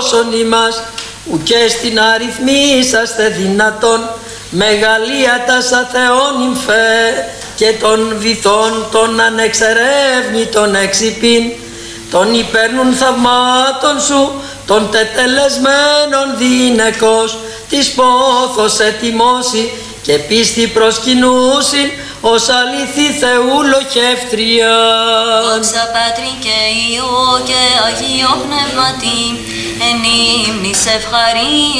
όσων ημάς, ουκέ στην αριθμίσαστε δυνατόν, μεγαλείατας αθεών ημφέ, και των βυθών των ανεξερεύνητων εξυπήν, των υπέρνουν θαυμάτων σου, των τετελεσμένων δίνεκος, της πόθος ετοιμώσει και πίστη προσκυνούσιν, ως αληθή Θεού λοχεύτρια. Δόξα Πατρί και Υιό και Αγίο Πνεύματι, εν ύμνης ευχαρίστησιν.